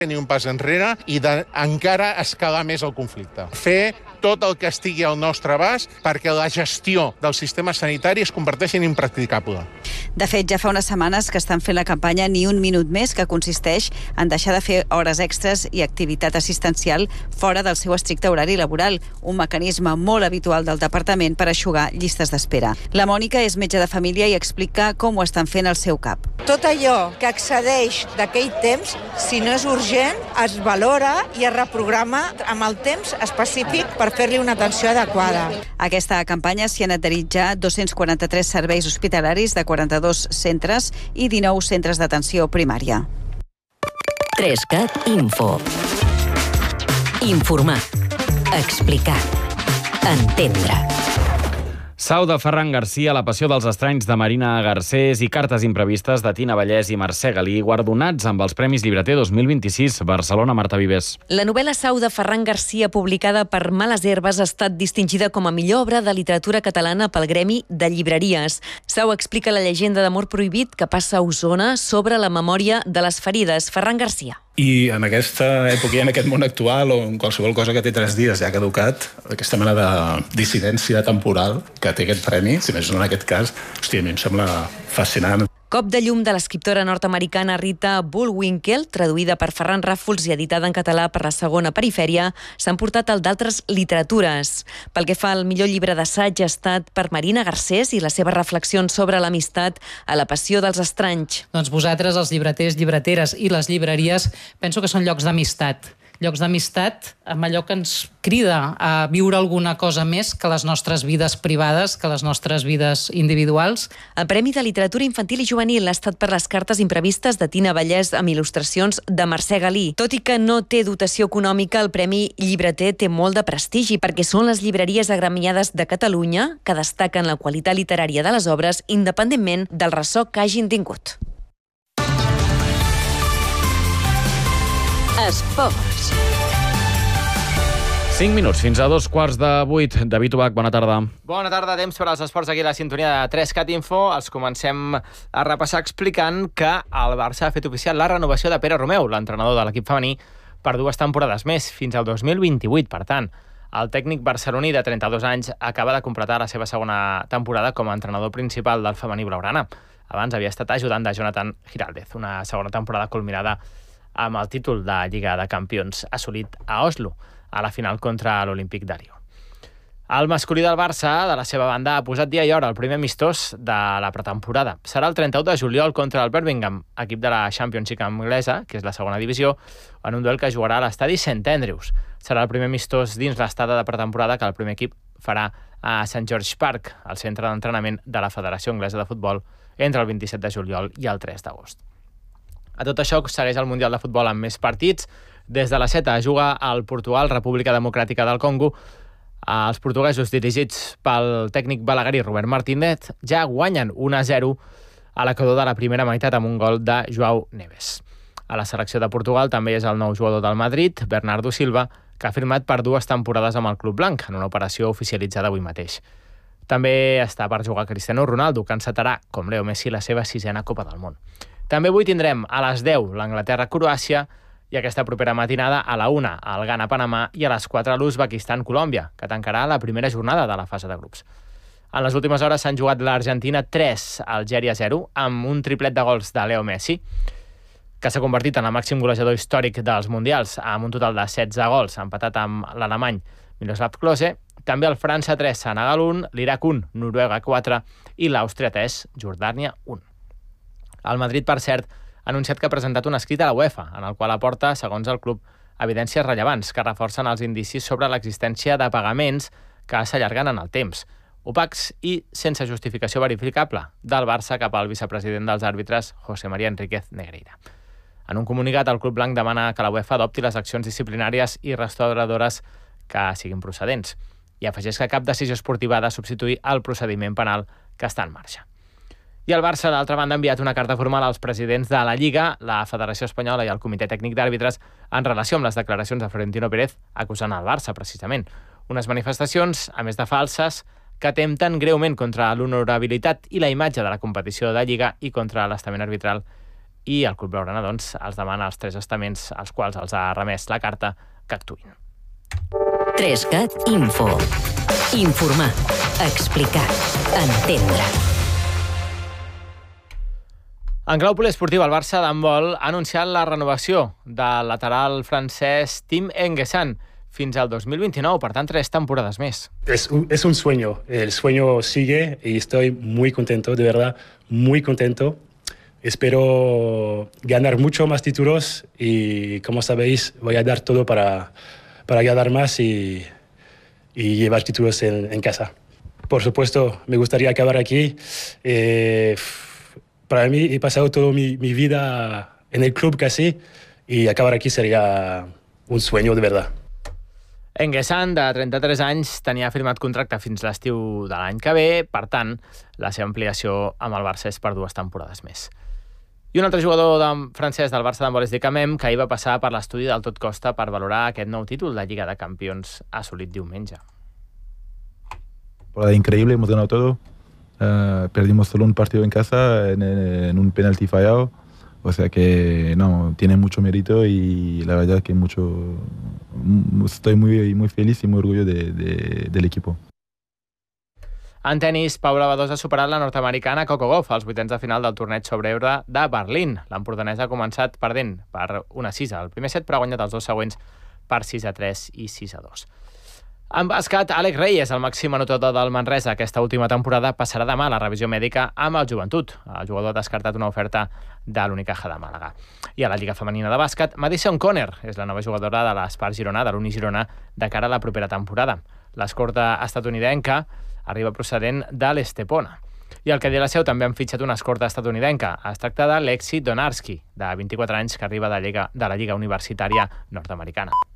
ni un pas enrere i encara escalar més el conflicte. Fer tot el que estigui al nostre abast perquè la gestió del sistema sanitari es converteixi en impracticable. De fet, ja fa unes setmanes que estan fent la campanya Ni un minut més, que consisteix en deixar de fer hores extres i activitat assistencial fora del seu estricte horari laboral, un mecanisme molt habitual del departament per eixugar llistes d'espera. La Mònica és metge de família i explica com ho estan fent al seu CAP. Tot allò que excedeix d'aquell temps, si no és urgent, es valora i es reprograma amb el temps específic per fer-li una atenció adequada. A aquesta campanya s'hi han adherit ja 243 serveis hospitalaris de 42 centres i 19 centres d'atenció primària. 3CAT Info. Informar. Explicar. Entendre. Sau de Ferran Garcia, La passió dels estranys de Marina Garcés i Cartes imprevistes de Tina Vallès i Mercè Galí, guardonats amb els Premis Llibreter 2026. Barcelona, Marta Vives. La novel·la Sau de Ferran Garcia, publicada per Males Herbes, ha estat distingida com a millor obra de literatura catalana pel Gremi de Llibreries. Sau explica la llegenda d'amor prohibit que passa a Osona sobre la memòria de les ferides. Ferran Garcia. I en aquesta època i en aquest món actual, o en qualsevol cosa que té 3 dies ja caducat, aquesta mena de dissidència temporal que té aquest premi, si més no en aquest cas, hòstia, a mi em sembla fascinant. Cop de llum de l'escriptora nord-americana Rita Bullwinkle, traduïda per Ferran Ràfols i editada en català per la Segona Perifèria, s'han portat el d'altres literatures. Pel que fa al millor llibre d'assaig ha estat per Marina Garcés i les seves reflexions sobre l'amistat a La passió dels estranys. Doncs vosaltres, els llibreters, llibreteres i les llibreries, penso que són llocs d'amistat. Llocs d'amistat amb allò que ens crida a viure alguna cosa més que les nostres vides privades, que les nostres vides individuals. El Premi de Literatura Infantil i Juvenil ha estat per les Cartes imprevistes de Tina Vallès amb il·lustracions de Mercè Galí. Tot i que no té dotació econòmica, el Premi Llibreter té molt de prestigi perquè són les llibreries agremiades de Catalunya que destaquen la qualitat literària de les obres independentment del ressò que hagin tingut. Esports. 5 minuts, fins a 7:45. David Ubach, bona tarda. Bona tarda, temps per als esports aquí a la sintonia de 3CAT Info. Els comencem a repassar explicant que el Barça ha fet oficial la renovació de Pere Romeu, l'entrenador de l'equip femení, per 2 temporades més, fins al 2028. Per tant, el tècnic barceloní de 32 anys acaba de completar la seva segona temporada com a entrenador principal del femení blaugrana. Abans havia estat ajudant de Jonathan Giraldez, una segona temporada culminada amb el títol de Lliga de Campions assolit a Oslo, a la final contra l'Olímpic de Lió. El masculí del Barça, de la seva banda, ha posat dia i hora el primer amistós de la pretemporada. Serà el 31 de juliol contra el Birmingham, equip de la Championship anglesa, que és la segona divisió, en un duel que jugarà a l'estadi St Andrews. Serà el primer amistós dins l'estada de pretemporada que el primer equip farà a St George Park, al centre d'entrenament de la Federació Anglesa de Futbol, entre el 27 de juliol i el 3 d'agost. A tot això segueix el Mundial de Futbol amb més partits. Des de la Seta juga al Portugal, República Democràtica del Congo. Els portuguesos, dirigits pel tècnic balaguerí Robert Martínez, ja guanyen 1-0 a l'equador de la primera meitat amb un gol de Joao Neves. A la selecció de Portugal també és el nou jugador del Madrid, Bernardo Silva, que ha firmat per 2 temporades amb el club blanc, en una operació oficialitzada avui mateix. També està per jugar Cristiano Ronaldo, que encetarà, com Leo Messi, la seva 6a Copa del Món. També avui tindrem a les 10 l'Anglaterra-Croàcia i aquesta propera matinada a la 1 el Ghana-Panamà i a les 4 l'Uzbekistan-Colòmbia, que tancarà la primera jornada de la fase de grups. En les últimes hores s'han jugat l'Argentina 3, Algèria 0, amb un triplet de gols de Leo Messi, que s'ha convertit en el màxim golejador històric dels Mundials, amb un total de 16 gols, empatat amb l'alemany Miroslav Klose. També el França 3, Senegal 1, l'Iraq 1, Noruega 4 i l'Àustria 3, Jordània 1. El Madrid, per cert, ha anunciat que ha presentat un escrit a la UEFA, en el qual aporta, segons el club, evidències rellevants que reforcen els indicis sobre l'existència de pagaments que s'allarguen en el temps, opacs i sense justificació verificable, del Barça cap al vicepresident dels àrbitres, José María Enríquez Negreira. En un comunicat, el club blanc demana que la UEFA adopti les accions disciplinàries i restauradores que siguin procedents i afegeix que cap decisió esportiva ha de substituir el procediment penal que està en marxa. I el Barça, d'altra banda, ha enviat una carta formal als presidents de la Lliga, la Federació Espanyola i el Comitè Tècnic d'Àrbitres en relació amb les declaracions de Florentino Pérez acusant el Barça, precisament. Unes manifestacions, a més de falses, que atempten greument contra l'honorabilitat i la imatge de la competició de Lliga i contra l'estament arbitral i el club blaugrana doncs, els demana als 3 estaments als quals els ha remès la carta que actuïn. 3CAT Info. Informar, explicar, entendre. En clau poliesportiu, el Barça d'handbol ha anunciat la renovació del lateral francès Tim Enguessan fins al 2029, per tant, 3 temporades més. Es un sueño, el sueño sigue y estoy muy contento, de verdad, muy contento. Espero ganar mucho más títulos y, como sabéis, voy a dar todo para ganar más y llevar títulos en casa. Por supuesto, me gustaría acabar aquí. Para mí he pasado toda mi vida en el club casi y acabar aquí sería un sueño de verdad. Enguessan, de 33 anys, tenia firmat contracte fins l'estiu de l'any que ve, per tant, la seva ampliació amb el Barça és per 2 temporades més. I un altre jugador francès del Barça d'handbol és Dicamem, que ahir va passar per l'estudi del Tot Costa per valorar aquest nou títol de Lliga de Campions assolit diumenge. Temporada increíble, hemos ganado todo. Perdimos solo un partido en casa en un penalti fallado. O sea que no, tiene mucho mérito y la verdad que estoy muy feliz y muy orgulloso del equipo. En tenis, Paula Badosa ha superat la nord-americana Coco Gauff als 8ens de final del torneig sobre herba de Berlín. L'empordanesa ha començat perdent per 1-6 al primer set, però ha guanyat els 2 següents per 6-3 i 6-2. En bàsquet, Àlex Reyes, el màxim anotador del Manresa aquesta última temporada, passarà demà a la revisió mèdica amb el Joventut. El jugador ha descartat una oferta de l'Unicaja de Màlaga. I a la Lliga Femenina de Bàsquet, Madison Conner és la nova jugadora de l'Espart Girona, de l'Uni Girona, de cara a la propera temporada. L'escorta estatunidenca arriba procedent de l'Estepona. I al Castelldefels també han fitxat una escorta estatunidenca. Es tracta de Lexi Donarski, de 24 anys, que arriba de la Lliga Universitària nord-americana.